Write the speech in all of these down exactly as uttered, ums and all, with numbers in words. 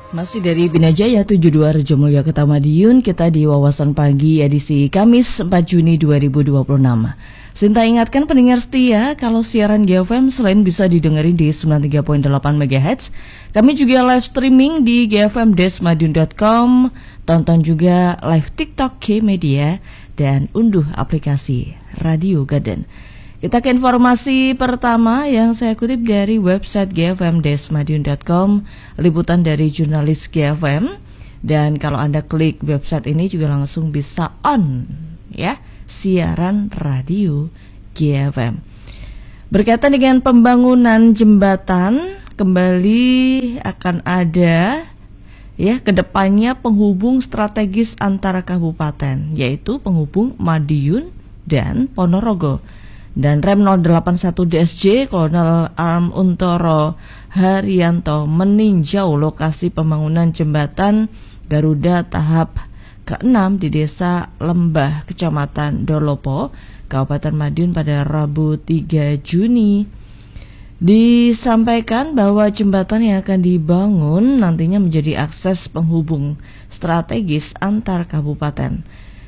Masih dari Bina Jaya tujuh puluh dua Rejomulyo Kota Madiun, kita di Wawasan Pagi edisi Kamis empat Juni dua ribu dua puluh enam. Sinta ingatkan pendengar setia kalau siaran G F M selain bisa didengarin di sembilan puluh tiga koma delapan megahertz, kami juga live streaming di g f m dash madiun dot com, tonton juga live TikTok K Media, dan unduh aplikasi Radio Garden. Kita ke informasi pertama yang saya kutip dari website g f m dash madiun dot com, liputan dari jurnalis G F M. Dan kalau Anda klik website ini juga langsung bisa on ya, siaran radio G F M. Berkaitan dengan pembangunan jembatan, kembali akan ada ya kedepannya penghubung strategis antara kabupaten, yaitu penghubung Madiun dan Ponorogo. Dan Rem nol delapan satu D S J Kolonel Arm Untoro Haryanto meninjau lokasi pembangunan jembatan Garuda tahap keenam di Desa Lembah, Kecamatan Dolopo, Kabupaten Madiun pada Rabu tiga Juni. Disampaikan bahwa jembatan yang akan dibangun nantinya menjadi akses penghubung strategis antar kabupaten.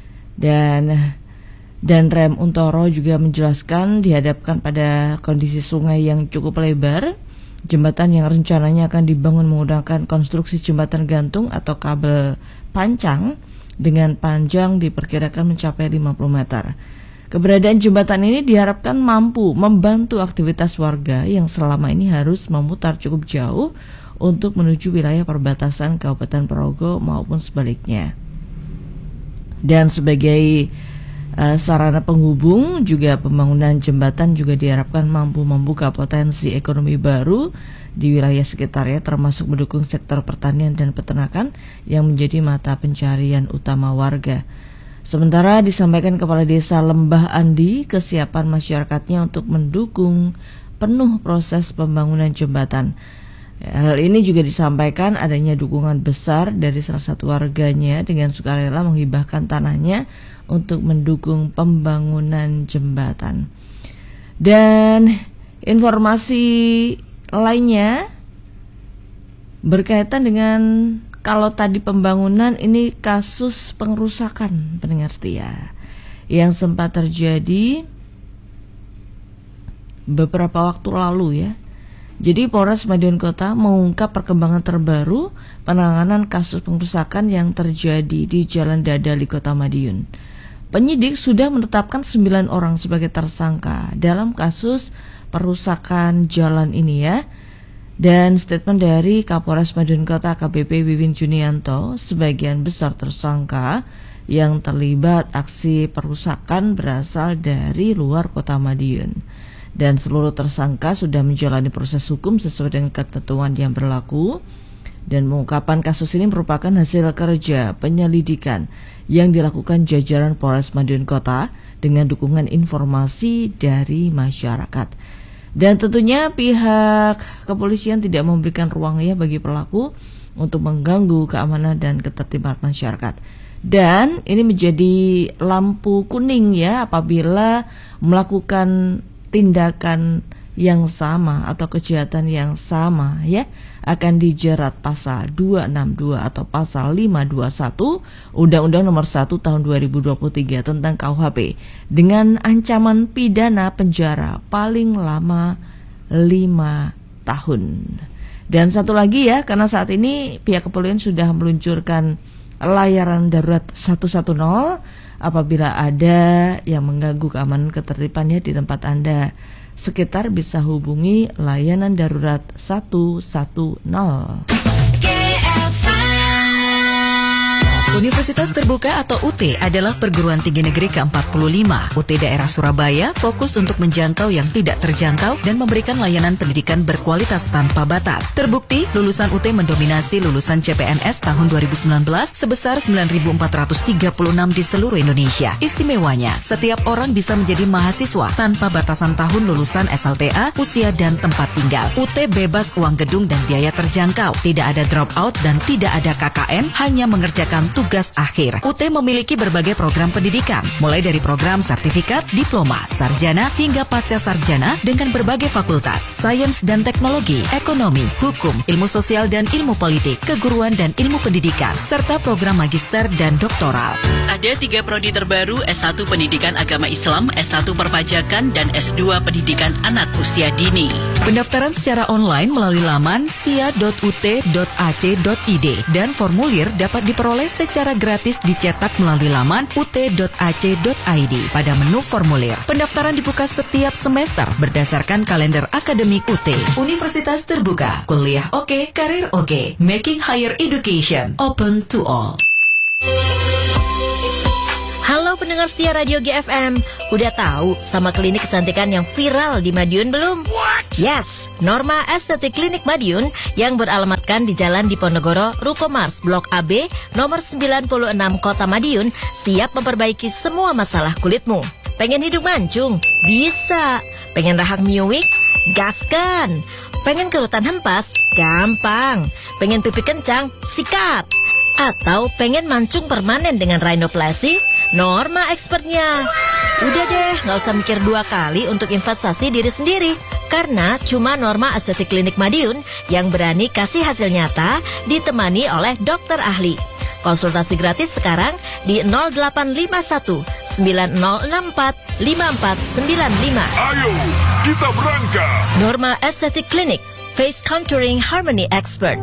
Dan Dan Rem Untoro juga menjelaskan dihadapkan pada kondisi sungai yang cukup lebar, jembatan yang rencananya akan dibangun menggunakan konstruksi jembatan gantung atau kabel pancang dengan panjang diperkirakan mencapai lima puluh meter. Keberadaan jembatan ini diharapkan mampu membantu aktivitas warga yang selama ini harus memutar cukup jauh untuk menuju wilayah perbatasan Kabupaten Ponorogo maupun sebaliknya. Dan sebagai Uh, sarana penghubung, juga pembangunan jembatan juga diharapkan mampu membuka potensi ekonomi baru di wilayah sekitarnya, termasuk mendukung sektor pertanian dan peternakan yang menjadi mata pencarian utama warga. Sementara disampaikan Kepala Desa Lembah Andi kesiapan masyarakatnya untuk mendukung penuh proses pembangunan jembatan. Hal ini juga disampaikan adanya dukungan besar dari salah satu warganya dengan sukarela menghibahkan tanahnya untuk mendukung pembangunan jembatan. Dan informasi lainnya berkaitan dengan kalau tadi pembangunan, ini kasus pengerusakan pendengar setia yang sempat terjadi beberapa waktu lalu ya. Jadi Polres Madiun Kota mengungkap perkembangan terbaru penanganan kasus pengerusakan yang terjadi di Jalan Dadali Kota Madiun. Penyidik sudah menetapkan sembilan orang sebagai tersangka dalam kasus perusakan jalan ini ya. Dan statement dari Kapolres Madiun Kota A K B P Wiwin Junianto, sebagian besar tersangka yang terlibat aksi perusakan berasal dari luar Kota Madiun. Dan seluruh tersangka sudah menjalani proses hukum sesuai dengan ketentuan yang berlaku. Dan mengungkapkan kasus ini merupakan hasil kerja penyelidikan yang dilakukan jajaran Polres Madiun Kota dengan dukungan informasi dari masyarakat. Dan tentunya pihak kepolisian tidak memberikan ruang ya bagi pelaku untuk mengganggu keamanan dan ketertiban masyarakat. Dan ini menjadi lampu kuning ya apabila melakukan tindakan yang sama atau kejahatan yang sama ya, akan dijerat pasal dua enam dua atau pasal lima dua satu Undang-Undang Nomor satu Tahun dua ribu dua puluh tiga tentang K U H P dengan ancaman pidana penjara paling lama lima tahun. Dan satu lagi ya, karena saat ini pihak kepolisian sudah meluncurkan layanan darurat satu satu nol apabila ada yang mengganggu keamanan ketertibannya di tempat Anda sekitar, bisa hubungi layanan darurat satu satu nol. Universitas Terbuka atau U T adalah perguruan tinggi negeri ke empat puluh lima. U T daerah Surabaya fokus untuk menjangkau yang tidak terjangkau dan memberikan layanan pendidikan berkualitas tanpa batas. Terbukti, lulusan U T mendominasi lulusan C P N S tahun dua ribu sembilan belas sebesar sembilan ribu empat ratus tiga puluh enam di seluruh Indonesia. Istimewanya, setiap orang bisa menjadi mahasiswa tanpa batasan tahun lulusan S L T A, usia dan tempat tinggal. U T bebas uang gedung dan biaya terjangkau. Tidak ada drop out dan tidak ada K K N, hanya mengerjakan tugas akhir. U T memiliki berbagai program pendidikan, mulai dari program sertifikat, diploma, sarjana, hingga pasca sarjana dengan berbagai fakultas, sains dan teknologi, ekonomi, hukum, ilmu sosial dan ilmu politik, keguruan dan ilmu pendidikan, serta program magister dan doktoral. Ada tiga prodi terbaru, S satu Pendidikan Agama Islam, S satu Perpajakan, dan S dua Pendidikan Anak Usia Dini. Pendaftaran secara online melalui laman sia dot u t dot a c dot i d dan formulir dapat diperoleh secara gratis dicetak melalui laman u t dot a c dot i d pada menu formulir. Pendaftaran dibuka setiap semester berdasarkan kalender akademik U T. Universitas terbuka, kuliah oke, karir oke, making higher education open to all. Halo pendengar setia Radio G F M, udah tahu sama klinik kecantikan yang viral di Madiun belum? What? Yes, Norma Estetik Klinik Madiun yang beralamatkan di Jalan Diponegoro, Ruko Mars, Blok A B, nomor sembilan puluh enam, Kota Madiun, siap memperbaiki semua masalah kulitmu. Pengen hidung mancung? Bisa. Pengen rahang miuik? Gaskan. Pengen kerutan hempas? Gampang. Pengen pipi kencang? Sikat. Atau pengen mancung permanen dengan rhinoplasty? Norma expertnya. Udah deh, nggak usah mikir dua kali untuk investasi diri sendiri. Karena cuma Norma Estetik Klinik Madiun yang berani kasih hasil nyata ditemani oleh dokter ahli. Konsultasi gratis sekarang di nol delapan lima satu sembilan nol enam empat lima empat sembilan lima. Ayo, kita berangkat. Norma Estetik Klinik, Face Contouring Harmony Expert.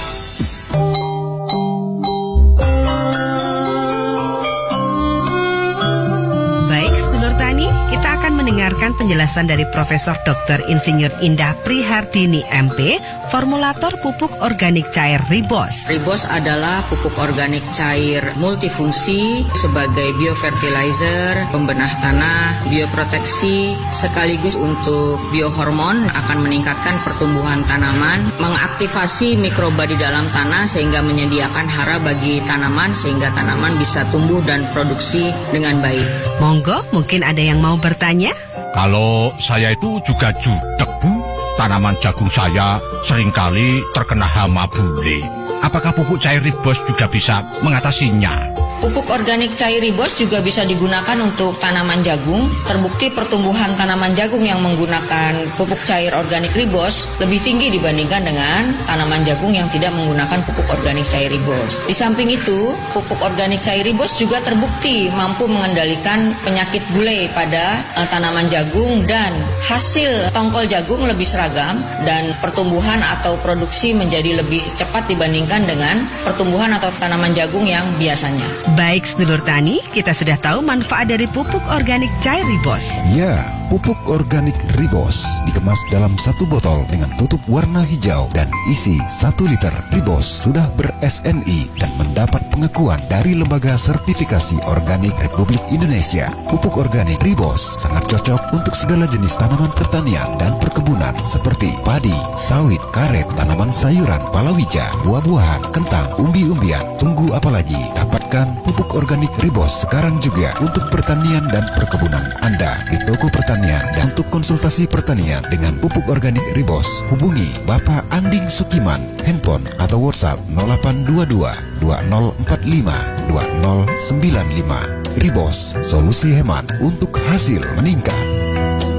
Kita akan mendengarkan penjelasan dari Profesor Doktor Insinyur Indah Prihardini M P, formulator pupuk organik cair Ribos. Ribos adalah pupuk organik cair multifungsi sebagai biofertilizer, pembenah tanah, bioproteksi, sekaligus untuk biohormon, akan meningkatkan pertumbuhan tanaman, mengaktifasi mikroba di dalam tanah sehingga menyediakan hara bagi tanaman sehingga tanaman bisa tumbuh dan produksi dengan baik. Monggo, mungkin ada yang mau bertanya? Kalau saya itu juga judek, Bu. Tanaman jagung saya seringkali terkena hama bule. Apakah pupuk cair Ribos juga bisa mengatasinya? Pupuk organik cair Ribos juga bisa digunakan untuk tanaman jagung. Terbukti pertumbuhan tanaman jagung yang menggunakan pupuk cair organik Ribos lebih tinggi dibandingkan dengan tanaman jagung yang tidak menggunakan pupuk organik cair Ribos. Di samping itu, pupuk organik cair Ribos juga terbukti mampu mengendalikan penyakit bule pada uh, tanaman jagung, dan hasil tongkol jagung lebih seragam dan pertumbuhan atau produksi menjadi lebih cepat dibandingkan dengan pertumbuhan atau tanaman jagung yang biasanya. Baik sedulur tani, kita sudah tahu manfaat dari pupuk organik cair Ribos. Ya, pupuk organik Ribos dikemas dalam satu botol dengan tutup warna hijau dan isi satu liter. Ribos sudah ber-S N I dan mendapat pengakuan dari Lembaga Sertifikasi Organik Republik Indonesia. Pupuk organik Ribos sangat cocok untuk segala jenis tanaman pertanian dan perkebunan seperti padi, sawit, karet, tanaman sayuran, palawija, buah-buahan, kentang, umbi-umbian. Tunggu apalagi? Dapatkan pupuk organik Ribos sekarang juga untuk pertanian dan perkebunan Anda di toko pertanian. Dan untuk konsultasi pertanian dengan pupuk organik Ribos, hubungi Bapak Anding Sukiman, handphone atau WhatsApp nol delapan dua dua dua nol empat lima dua nol sembilan lima. Ribos, solusi hemat untuk hasil meningkat.